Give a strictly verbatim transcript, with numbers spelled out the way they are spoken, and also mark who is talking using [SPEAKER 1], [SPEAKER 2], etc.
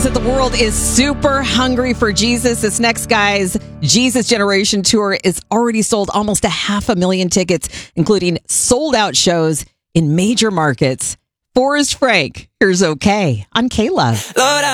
[SPEAKER 1] That the world is super hungry for Jesus. This next guy's Jesus Generation Tour is already sold almost a half a million tickets, including sold out shows in major markets. Forrest Frank, here's Okay on K-Love.